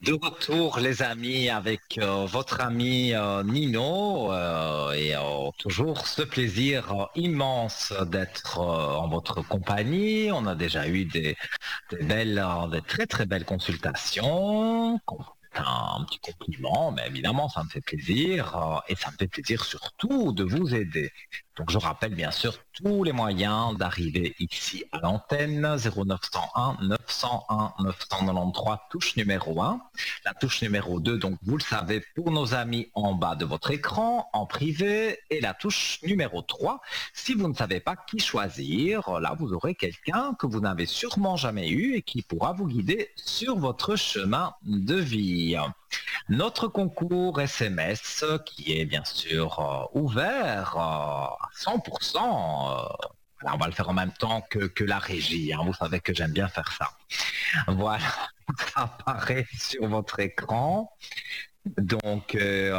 De retour, les amis, avec votre ami Nino, et toujours ce plaisir immense d'être en votre compagnie. On a déjà eu des très très belles consultations. Un petit compliment, mais évidemment, ça me fait plaisir et ça me fait plaisir surtout de vous aider. Donc, je rappelle bien sûr tous les moyens d'arriver ici à l'antenne 0901 901 993, touche numéro 1. La touche numéro 2, donc vous le savez, pour nos amis en bas de votre écran, en privé. Et la touche numéro 3, si vous ne savez pas qui choisir, là vous aurez quelqu'un que vous n'avez sûrement jamais eu et qui pourra vous guider sur votre chemin de vie. Notre concours SMS, qui est bien sûr ouvert à 100%, voilà, on va le faire en même temps que la régie, hein. Vous savez que j'aime bien faire ça. Voilà, ça apparaît sur votre écran. Donc,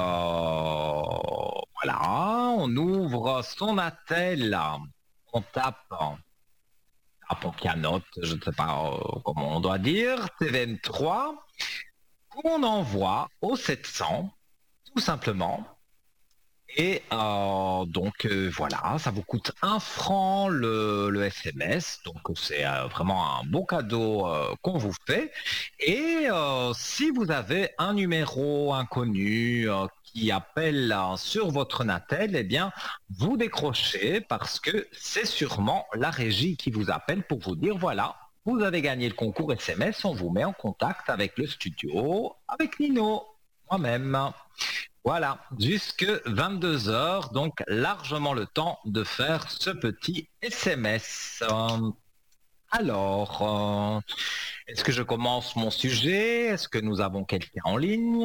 voilà, on ouvre son attel, on tape, on pianote, je ne sais pas comment on doit dire, TVN3, qu'on envoie au 700, tout simplement. Et voilà, ça vous coûte 1 franc le SMS, donc c'est vraiment un beau cadeau qu'on vous fait. Et si vous avez un numéro inconnu qui appelle sur votre Natel, eh bien, vous décrochez parce que c'est sûrement la régie qui vous appelle pour vous dire, voilà, vous avez gagné le concours SMS, on vous met en contact avec le studio, avec Nino, moi-même. Voilà, jusque 22 heures, donc largement le temps de faire ce petit SMS. Alors, est-ce que je commence mon sujet? Est-ce que nous avons quelqu'un en ligne?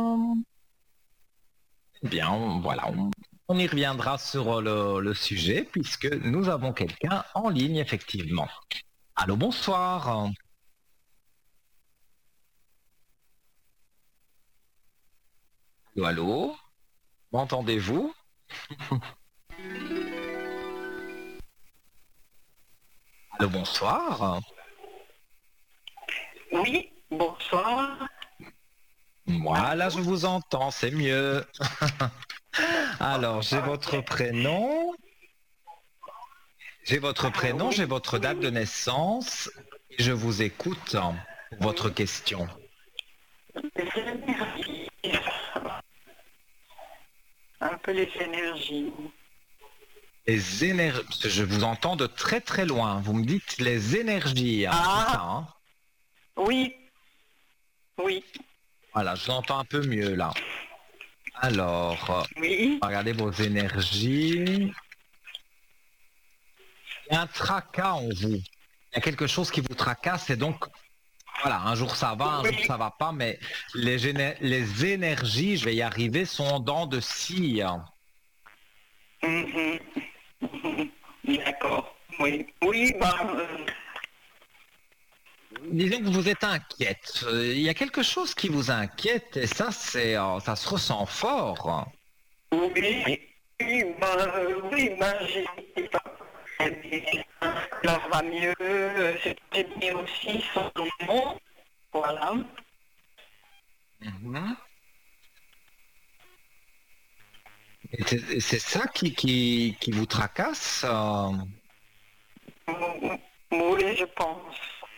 Eh bien, voilà, on y reviendra sur le sujet puisque nous avons quelqu'un en ligne, effectivement. Allô, bonsoir. Allô, allô, m'entendez-vous? Allô, bonsoir. Oui, bonsoir. Voilà, je vous entends, c'est mieux. Alors, j'ai votre prénom. J'ai votre prénom, j'ai votre date de naissance. Et je vous écoute pour votre question. Les énergies. Un peu les énergies. Les énergies, je vous entends de très très loin. Vous me dites les énergies. C'est ça, hein? Oui. Oui. Voilà, je l'entends un peu mieux là. Alors, Oui. regardez vos énergies. Il y a un tracas en vous. Il y a quelque chose qui vous tracasse et donc, voilà, un jour ça va, un jour ça va pas, mais les énergies, je vais y arriver, sont en dents de scie. Mhm. D'accord. Oui. Oui, Disons que vous êtes inquiète. Il y a quelque chose qui vous inquiète et ça, ça se ressent fort. oui. Oui, j'ai pas. Ça va mieux, c'était bien aussi, son nom. Voilà. Mhm. Et c'est ça qui vous tracasse. Oui, je pense.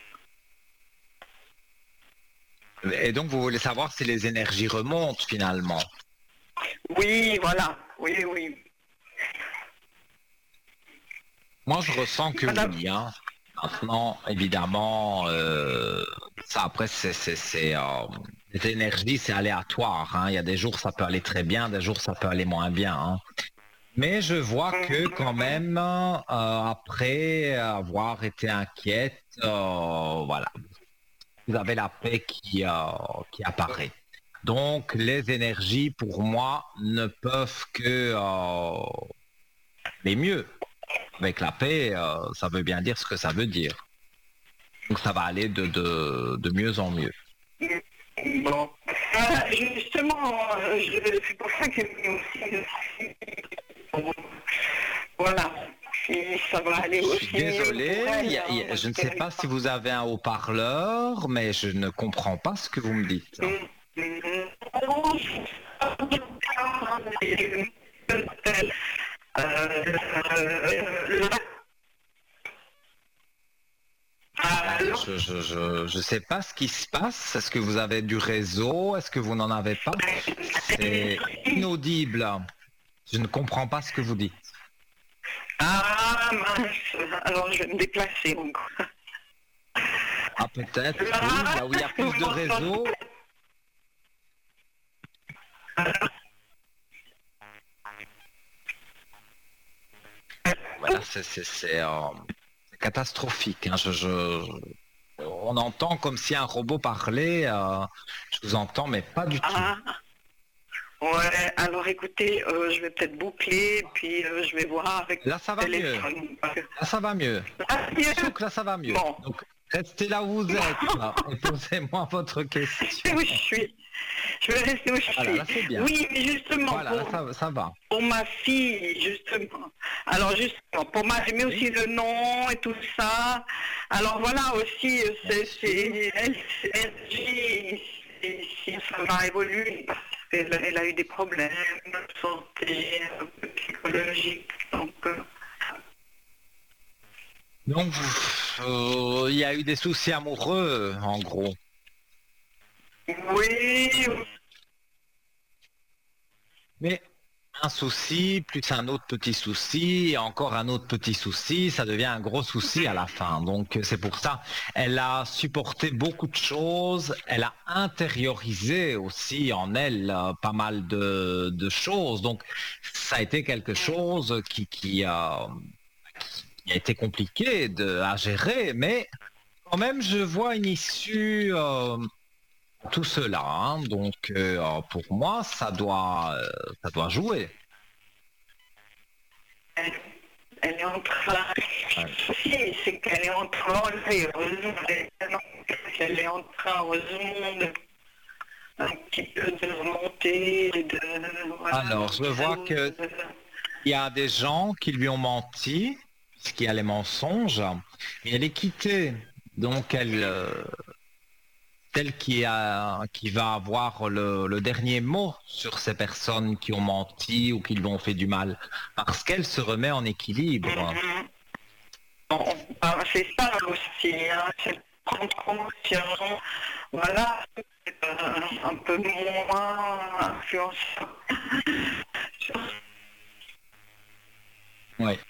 Et donc, vous voulez savoir si les énergies remontent finalement. Oui, voilà. Oui, oui. Moi, je ressens que Madame. oui, hein. Maintenant, évidemment, ça après, les énergies, c'est aléatoire, hein. Il y a des jours, ça peut aller très bien, des jours, ça peut aller moins bien, hein. Mais je vois que quand même, après avoir été inquiète, voilà, vous avez la paix qui apparaît. Donc, les énergies, pour moi, ne peuvent que les mieux. Avec la paix, ça veut bien dire ce que ça veut dire. Donc ça va aller de mieux en mieux. Bon. Justement, c'est pour ça que j'ai aussi. Voilà. Et ça va aller Je aussi suis mieux désolé, pour elle, hein, je ne parce sais pas si vous avez un haut-parleur, mais je ne comprends pas ce que vous me dites. Je sais pas ce qui se passe. Est-ce que vous avez du réseau? Est-ce que vous n'en avez pas? C'est inaudible. Je ne comprends pas ce que vous dites. Ah mince, alors je vais me déplacer encore. Ah, peut-être, oui, là où il y a plus de réseau. Voilà, c'est catastrophique, hein. On entend comme si un robot parlait. Je vous entends, mais pas du tout. Ah, ouais, alors écoutez, je vais peut-être boucler, puis je vais voir avec Là, ça va mieux. téléphone. Là, ça va mieux. Ah, mieux. Surtout que là, ça va mieux. Bon. Donc, restez là où vous êtes là, et posez-moi votre question. Où je suis. Je vais rester où je Voilà, suis. là, c'est bien. Oui, mais justement, Voilà, là, ça va. pour ma fille, justement. Alors, justement, pour ma, j'ai mis aussi le nom et tout ça. Alors, voilà aussi, si ça va évoluer, parce qu'elle a eu des problèmes de santé, un peu psychologiques. Donc, il y a eu des soucis amoureux, en gros. Oui, Mais un souci, plus un autre petit souci, et encore un autre petit souci, ça devient un gros souci à la fin. Donc c'est pour ça, elle a supporté beaucoup de choses, elle a intériorisé aussi en elle pas mal de choses. Donc ça a été quelque chose qui a été compliqué à gérer, mais quand même je vois une issue tout cela, hein. Donc pour moi ça doit jouer. elle est en train. Ouais. Si, c'est qu'elle est en train, heureusement, elle est en train, heureusement, un petit peu de remonter, voilà, Alors je vois que il y a des gens qui lui ont menti, puisqu'il y a les mensonges, et elle est quittée. Donc celle qui va avoir le dernier mot sur ces personnes qui ont menti ou qui lui ont fait du mal, parce qu'elle se remet en équilibre. Bon, ben, c'est ça aussi, hein, c'est prendre conscience, voilà, un peu moins influençant. Oui.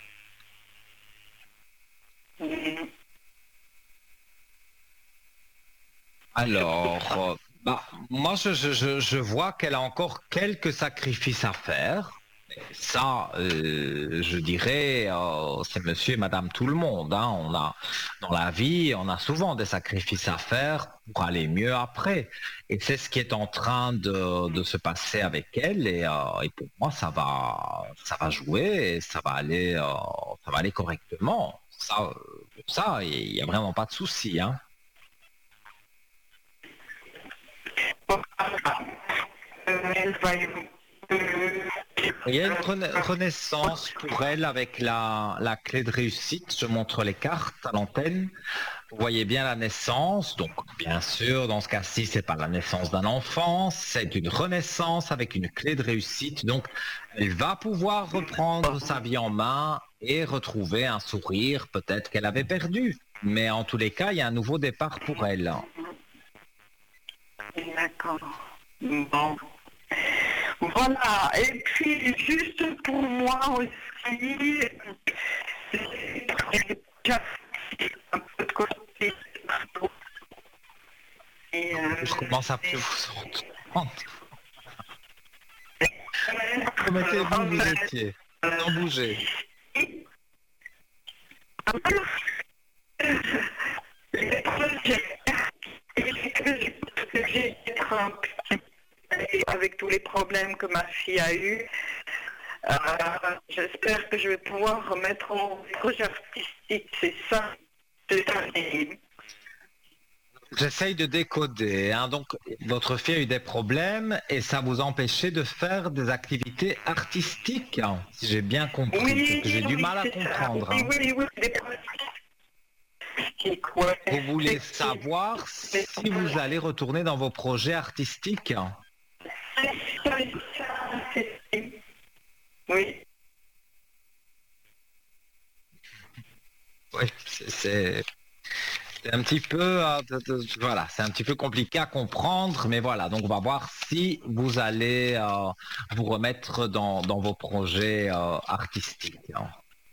Alors, moi, je vois qu'elle a encore quelques sacrifices à faire. Ça, je dirais, c'est monsieur et madame tout le monde, hein. Dans la vie, on a souvent des sacrifices à faire pour aller mieux après. Et c'est ce qui est en train de se passer avec elle. Et pour moi, ça va jouer et ça va aller correctement. Ça, pour ça, il n'y a vraiment pas de souci, hein. Elle va Il y a une renaissance pour elle avec la clé de réussite. Je montre les cartes à l'antenne. Vous voyez bien la naissance. Donc, bien sûr, dans ce cas-ci, c'est pas la naissance d'un enfant, c'est une renaissance avec une clé de réussite. Donc, elle va pouvoir reprendre sa vie en main et retrouver un sourire, peut-être qu'elle avait perdu. Mais en tous les cas, il y a un nouveau départ pour elle. D'accord. Bon. Voilà. Et puis, juste pour moi aussi, un peu de côté. Et, Je commence à plus vous entendre. Remettez-vous où vous étiez, sans bouger. Les projets que j'ai avec tous les problèmes que ma fille a eus, j'espère que je vais pouvoir remettre mon projet artistique, c'est ça. C'est ça. j'essaye de décoder. Hein. Donc, votre fille a eu des problèmes et ça vous empêchait de faire des activités artistiques, hein, si j'ai bien compris. Oui, Parce que j'ai du oui, mal à c'est ça. comprendre. Oui, Hein. oui, oui, des pratiques, ouais. Vous voulez Effectivement. savoir si vous allez retourner dans vos projets artistiques. Oui. Oui, c'est un petit peu, voilà, c'est un petit peu compliqué à comprendre, mais voilà, donc on va voir si vous allez vous remettre dans vos projets artistiques. Hein.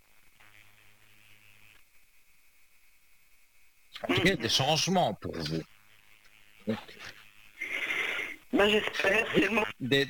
En tout cas, il y a des changements pour vous. Ben, j'espère, c'est le moment. Des